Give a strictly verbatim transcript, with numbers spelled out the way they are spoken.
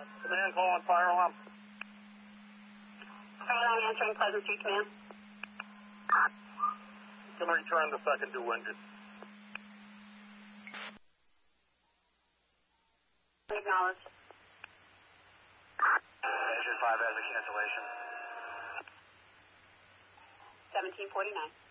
Command, call on fire alarm. Fire alarm answering Pleasant Street, command. Can return the second due engine. Acknowledged. Engine five has a cancellation. seventeen forty-nine.